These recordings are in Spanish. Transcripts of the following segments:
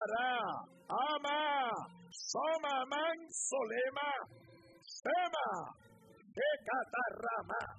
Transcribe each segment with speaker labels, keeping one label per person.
Speaker 1: Sara, Ama, Soma Man Solema, Sema, Ekatarama.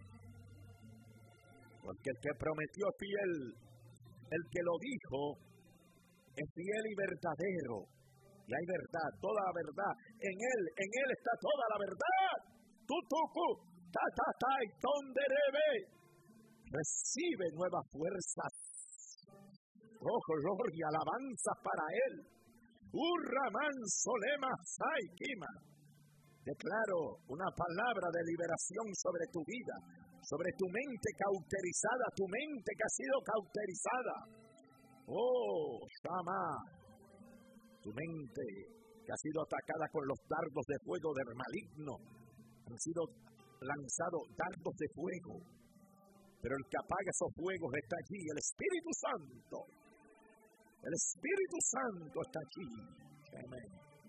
Speaker 1: Porque el que prometió es fiel, el que lo dijo es fiel y verdadero. Y hay verdad, toda la verdad. En él está toda la verdad. Tutuku, y tonderebe. Recibe nuevas fuerzas. Oh, gloria y alabanza para él. Urraman solema saikima. Declaro una palabra de liberación sobre tu vida, sobre tu mente cauterizada, tu mente que ha sido cauterizada. Oh, Shama, tu mente que ha sido atacada con los dardos de fuego del maligno. Han sido lanzados dardos de fuego. Pero el que apaga esos fuegos está allí, el Espíritu Santo. El Espíritu Santo está aquí. Amén.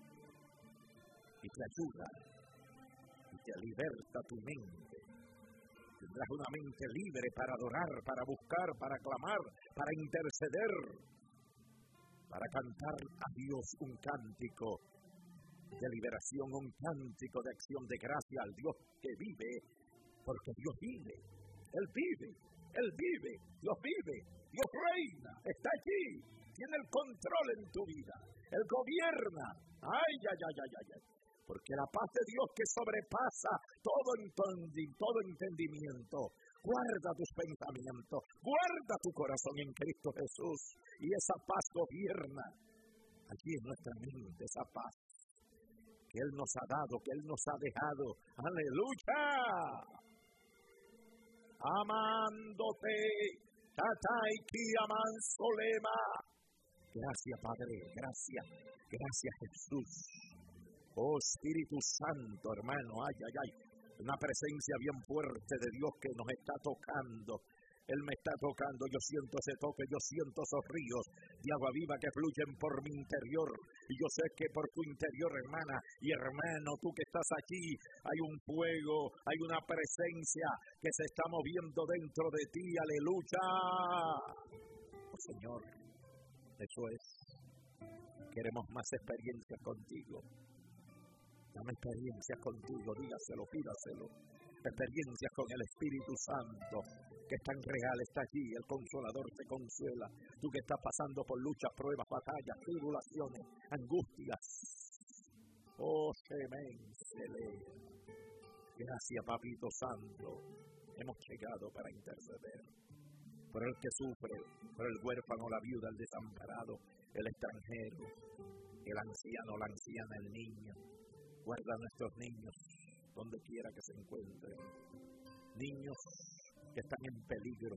Speaker 1: Y te ayuda. Y te liberta tu mente. Tendrás una mente libre para adorar, para buscar, para clamar, para interceder. Para cantar a Dios un cántico de liberación, un cántico de acción de gracia al Dios que vive. Porque Dios vive. Él vive, Dios vive, Dios reina, está aquí, tiene el control en tu vida, Él gobierna, ay. Porque la paz de Dios que sobrepasa todo entendimiento, guarda tus pensamientos, guarda tu corazón en Cristo Jesús, y esa paz gobierna aquí en nuestra mente, esa paz que Él nos ha dado, que Él nos ha dejado, aleluya. Amándote, Tataiki Aman Solema. Gracias, Padre, gracias Jesús. Oh Espíritu Santo, hermano, ay. Una presencia bien fuerte de Dios que nos está tocando. Él me está tocando, yo siento ese toque, yo siento esos ríos de agua viva que fluyen por mi interior. Y yo sé que por tu interior, hermana y hermano, tú que estás aquí, hay un fuego, hay una presencia que se está moviendo dentro de ti, aleluya. Oh Señor, eso es. Queremos más experiencias contigo. Dame experiencias contigo, dígaselo, pídaselo. Experiencias con el Espíritu Santo, que es tan real, está allí, el Consolador te consuela. Tú que estás pasando por luchas, pruebas, batallas, tribulaciones, angustias. Oh, semensele. Gracias, Papito Santo. Hemos llegado para interceder por el que sufre, por el huérfano, la viuda, el desamparado, el extranjero, el anciano, la anciana, el niño. Guarda a nuestros niños donde quiera que se encuentren. Niños que están en peligro.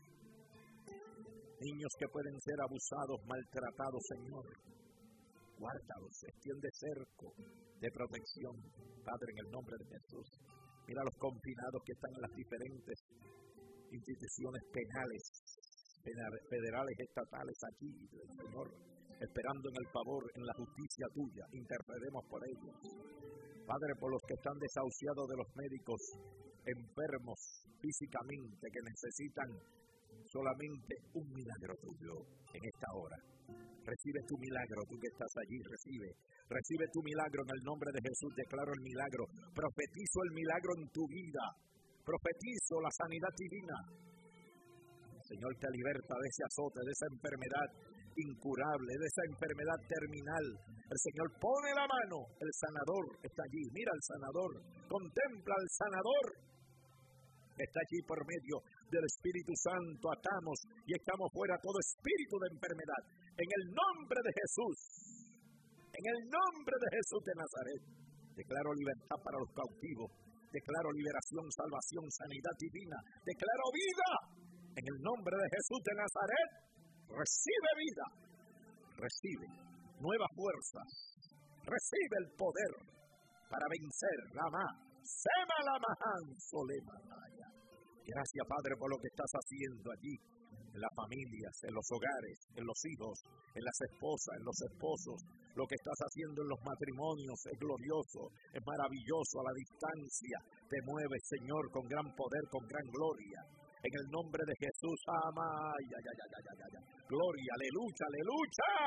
Speaker 1: Niños que pueden ser abusados, maltratados, Señor. Guárdalos, extiende cerco de protección, Padre, en el nombre de Jesús. Mira a los confinados que están en las diferentes instituciones penales, federales, estatales aquí, Señor, esperando en el favor, en la justicia tuya. Intercedemos por ellos. Padre, por los que están desahuciados de los médicos, enfermos físicamente, que necesitan solamente un milagro tuyo en esta hora. Recibe tu milagro, tú que estás allí, recibe tu milagro en el nombre de Jesús. Declaro el milagro, profetizo el milagro en tu vida, profetizo la sanidad divina. El Señor te liberta de ese azote, de esa enfermedad incurable, de esa enfermedad terminal. El Señor pone la mano, el sanador está allí. Mira al sanador, contempla al sanador. Está allí por medio del Espíritu Santo. Atamos y echamos fuera todo espíritu de enfermedad. En el nombre de Jesús. En el nombre de Jesús de Nazaret. Declaro libertad para los cautivos. Declaro liberación, salvación, sanidad divina. Declaro vida. En el nombre de Jesús de Nazaret. Recibe vida. Recibe nuevas fuerzas. Recibe el poder para vencer. Ramá. Sema la mahan solema. Gracias, Padre, por lo que estás haciendo allí, en las familias, en los hogares, en los hijos, en las esposas, en los esposos. Lo que estás haciendo en los matrimonios es glorioso, es maravilloso. A la distancia te mueves, Señor, con gran poder, con gran gloria. En el nombre de Jesús, amén. Gloria, aleluya, aleluya.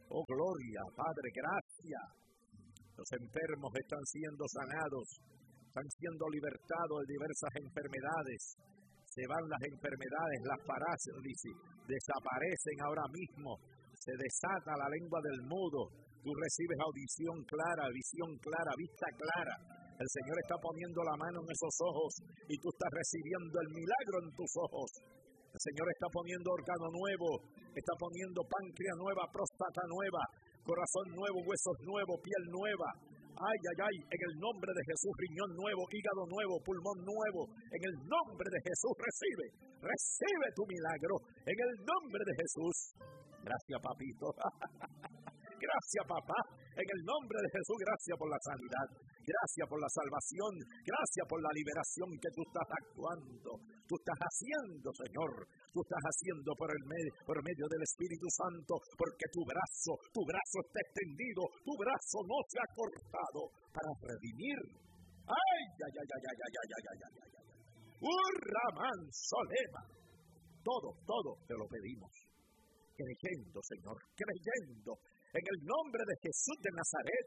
Speaker 1: Oh, gloria, Padre, gracias. Los enfermos están siendo sanados, están siendo libertados de diversas enfermedades. Se van las enfermedades, las parálisis, desaparecen ahora mismo. Se desata la lengua del mudo. Tú recibes audición clara, visión clara, vista clara. El Señor está poniendo la mano en esos ojos y tú estás recibiendo el milagro en tus ojos. El Señor está poniendo órgano nuevo, está poniendo páncreas nueva, próstata nueva, corazón nuevo, huesos nuevos, piel nueva. Ay, ay, ay, en el nombre de Jesús, riñón nuevo, hígado nuevo, pulmón nuevo. En el nombre de Jesús, recibe tu milagro. En el nombre de Jesús. Gracias, papito. Gracias, papá. En el nombre de Jesús, gracias por la sanidad. Gracias por la salvación. Gracias por la liberación que tú estás actuando. Tú estás haciendo, Señor. Tú estás haciendo por medio del Espíritu Santo. Porque tu brazo está extendido. Tu brazo no se ha cortado para redimir. ¡Ay, ay, ay, ay, ay, ay, ay, ay, ay, ay, ay! ¡Urraman solema! Todo te lo pedimos. Creyendo, Señor, creyendo. En el nombre de Jesús de Nazaret,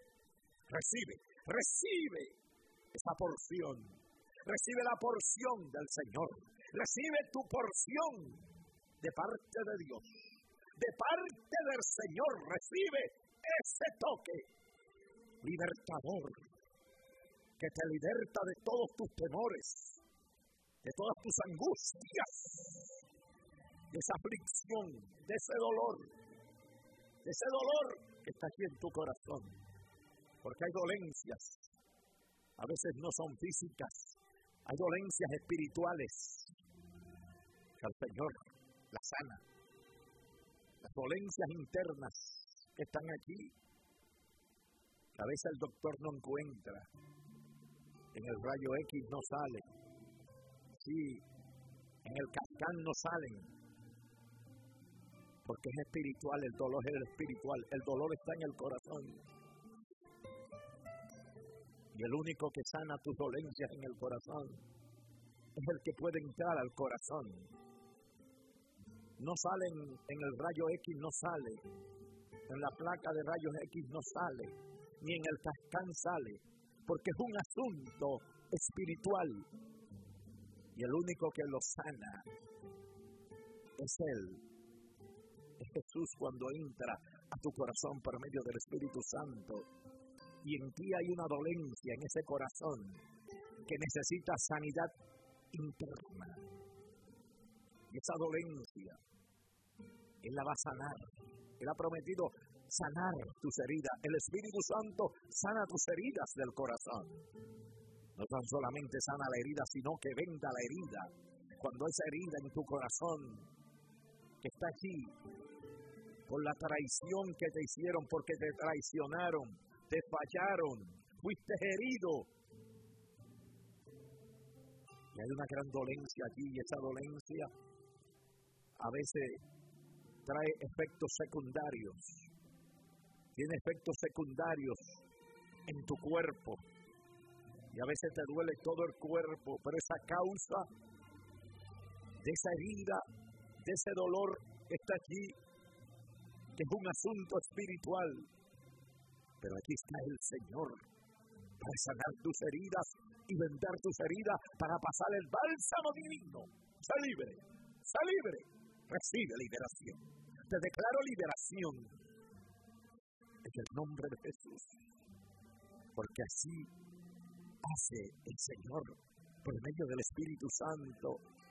Speaker 1: recibe esa porción. Recibe la porción del Señor. Recibe tu porción de parte de Dios. De parte del Señor, recibe ese toque libertador que te liberta de todos tus temores, de todas tus angustias, de esa aflicción, de ese dolor que está aquí en tu corazón. Porque hay dolencias, a veces no son físicas, hay dolencias espirituales que el Señor las sana. Las dolencias internas que están aquí, que a veces el doctor no encuentra, en el rayo X no sale, sí, en el cascán no salen, porque es espiritual, el dolor es espiritual, el dolor está en el corazón. Y el único que sana tus dolencias en el corazón es el que puede entrar al corazón. No salen en el rayo X, no sale, en la placa de rayos X no sale, ni en el cascán sale, porque es un asunto espiritual. Y el único que lo sana es Él. Es Jesús cuando entra a tu corazón por medio del Espíritu Santo. Y en ti hay una dolencia en ese corazón que necesita sanidad interna. Y esa dolencia, Él la va a sanar. Él ha prometido sanar tus heridas. El Espíritu Santo sana tus heridas del corazón. No tan solamente sana la herida, sino que venda la herida. Cuando esa herida en tu corazón, que está aquí, por la traición que te hicieron, porque te traicionaron, te fallaron, fuiste herido. Y hay una gran dolencia allí, y esa dolencia a veces trae efectos secundarios. Tiene efectos secundarios en tu cuerpo. Y a veces te duele todo el cuerpo, pero esa causa de esa herida, de ese dolor que está allí, que es un asunto espiritual. Pero aquí está el Señor para sanar tus heridas y vendar tus heridas, para pasar el bálsamo divino. Sé libre, recibe liberación. Te declaro liberación en el nombre de Jesús, porque así hace el Señor por medio del Espíritu Santo.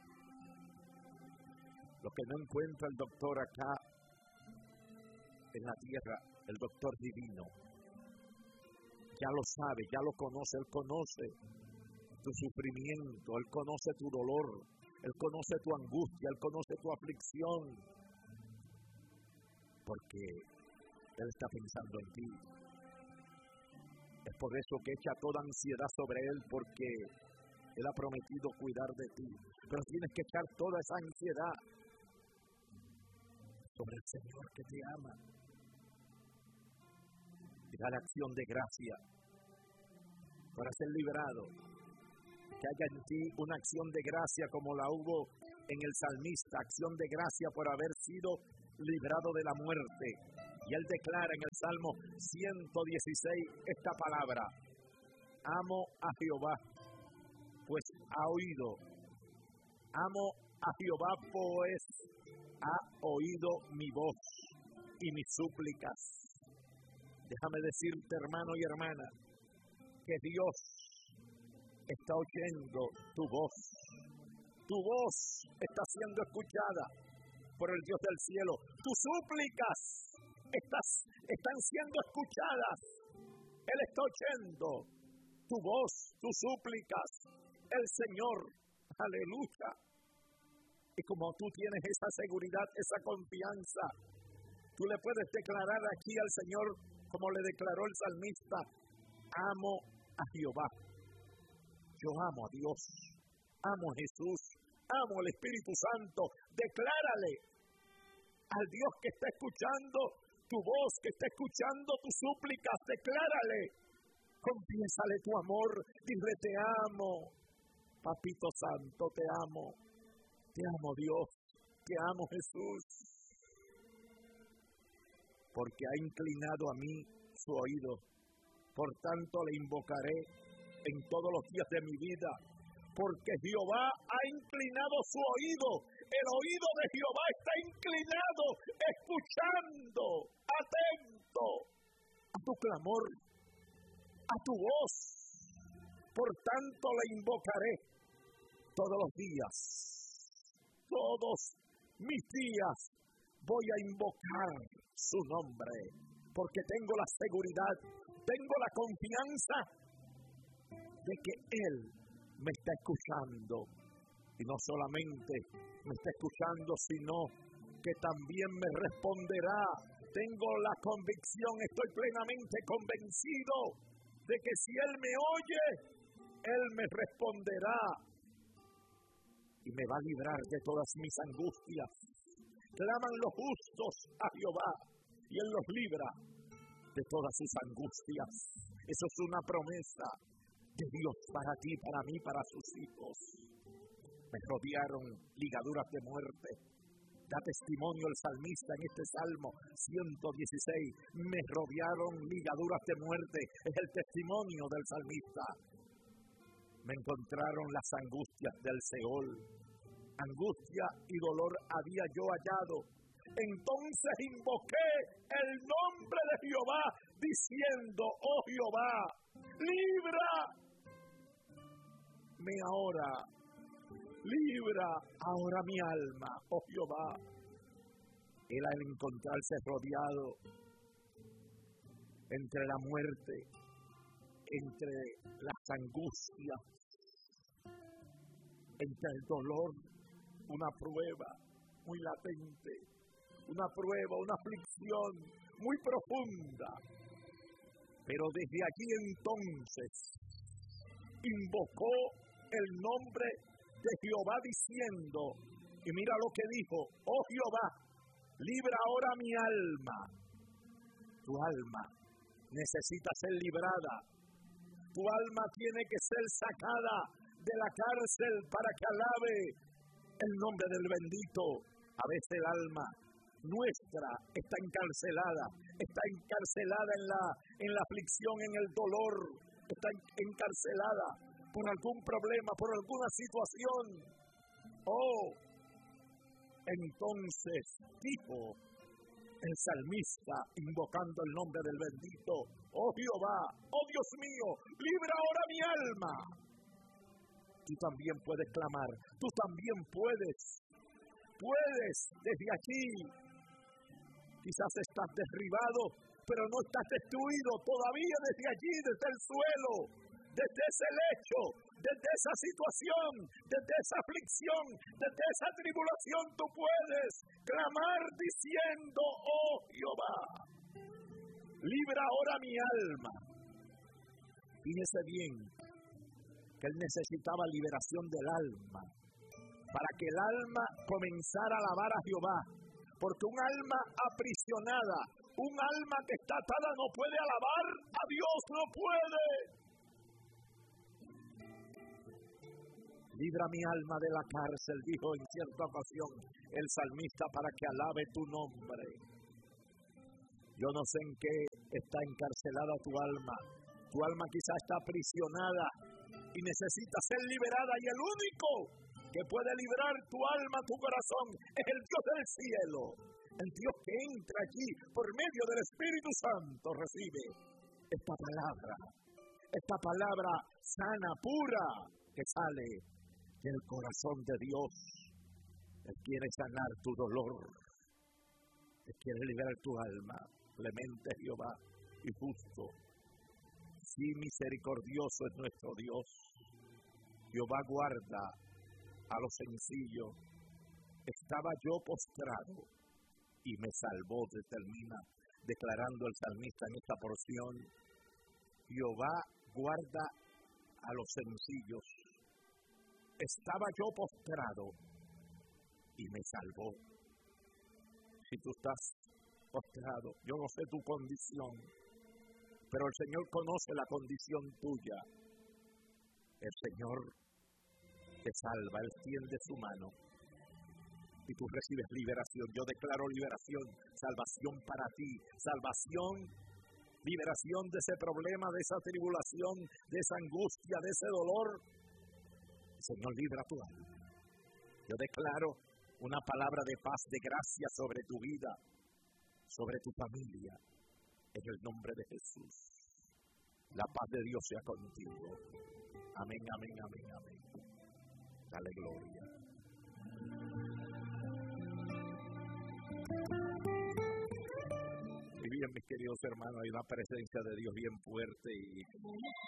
Speaker 1: Lo que no encuentra el doctor acá en la tierra, el doctor divino ya lo sabe, ya lo conoce. Él conoce tu sufrimiento, Él conoce tu dolor, Él conoce tu angustia, Él conoce tu aflicción, porque Él está pensando en ti. Es por eso que echa toda ansiedad sobre Él, porque Él ha prometido cuidar de ti. Pero tienes que echar toda esa ansiedad sobre el Señor que te ama. Y da la acción de gracia para ser liberado. Que haya en ti una acción de gracia como la hubo en el salmista. Acción de gracia por haber sido librado de la muerte. Y Y él declara en el Salmo 116 esta palabra: amo a Jehová, pues ha oído. Amo a Jehová, pues ha oído mi voz y mis súplicas. Déjame decirte, hermano y hermana, que Dios está oyendo tu voz. Tu voz está siendo escuchada por el Dios del cielo. Tus súplicas están siendo escuchadas. Él está oyendo tu voz, tus súplicas. El Señor, aleluya. Y como tú tienes esa seguridad, esa confianza, tú le puedes declarar aquí al Señor, como le declaró el salmista: amo a Jehová. Yo amo a Dios, amo a Jesús, amo al Espíritu Santo. Declárale al Dios que está escuchando tu voz, que está escuchando tus súplicas. Declárale, confiésale tu amor, dile: te amo, Papito Santo, te amo Dios, te amo Jesús, porque ha inclinado a mí su oído. Por tanto le invocaré en todos los días de mi vida, porque Jehová ha inclinado su oído. El oído de Jehová está inclinado, escuchando, atento a tu clamor, a tu voz. Por tanto le invocaré todos los días. Todos mis días voy a invocar su nombre, porque tengo la seguridad, tengo la confianza de que Él me está escuchando. Y no solamente me está escuchando, sino que también me responderá. Tengo la convicción, estoy plenamente convencido de que si Él me oye, Él me responderá y me va a librar de todas mis angustias. Claman los justos a Jehová y Él los libra de todas sus angustias. Eso es una promesa de Dios para ti, para mí, para sus hijos. Me rodearon ligaduras de muerte. Da testimonio el salmista en este Salmo 116. Me rodearon ligaduras de muerte. Es el testimonio del salmista. Me encontraron las angustias del Seol. Angustia y dolor había yo hallado. Entonces invoqué el nombre de Jehová, diciendo: oh Jehová, líbrame ahora. Libra ahora mi alma, oh Jehová. Él, al encontrarse rodeado entre la muerte, entre las angustias, entre el dolor, una prueba muy latente, una prueba, una aflicción muy profunda. Pero desde allí entonces invocó el nombre de Jehová diciendo, y mira lo que dijo: oh Jehová, libra ahora mi alma. Tu alma necesita ser librada. Tu alma tiene que ser sacada de la cárcel para que alabe el nombre del bendito. A veces el alma nuestra está encarcelada en la aflicción, en el dolor, está encarcelada por algún problema, por alguna situación. Oh, entonces dijo el salmista, invocando el nombre del bendito: oh Jehová, oh Dios mío, libra ahora mi alma. Tú también puedes clamar, tú también puedes desde aquí. Quizás estás derribado, pero no estás destruido todavía. Desde allí, desde el suelo, desde ese lecho, desde esa situación, desde esa aflicción, desde esa tribulación, tú puedes clamar diciendo: oh Jehová, libra ahora mi alma. Fíjese bien que él necesitaba liberación del alma, para que el alma comenzara a alabar a Jehová, porque un alma aprisionada, un alma que está atada no puede alabar a Dios, no puede. Libra mi alma de la cárcel, dijo en cierta ocasión el salmista, para que alabe tu nombre. Yo no sé en qué está encarcelada tu alma. Tu alma quizá está aprisionada y necesita ser liberada, y el único que puede liberar tu alma, tu corazón, es el Dios del cielo. El Dios que entra allí por medio del Espíritu Santo. Recibe esta palabra sana, pura, que sale del corazón de Dios. Él quiere sanar tu dolor. Él quiere liberar tu alma. Clemente Jehová y justo. Sí, misericordioso es nuestro Dios. Jehová guarda a los sencillos. Estaba yo postrado y me salvó, termina declarando el salmista en esta porción. Jehová guarda a los sencillos. Estaba yo postrado y me salvó. Si tú estás postrado, yo no sé tu condición, pero el Señor conoce la condición tuya. El Señor te salva, Él tiende su mano y tú recibes liberación. Yo declaro liberación, salvación para ti, salvación, liberación de ese problema, de esa tribulación, de esa angustia, de ese dolor. El Señor libra tu alma. Yo declaro una palabra de paz, de gracia sobre tu vida, sobre tu familia, en el nombre de Jesús. La paz de Dios sea contigo. Amén, amén, amén, amén. Dale gloria. Y bien, mis queridos hermanos, hay una presencia de Dios bien fuerte y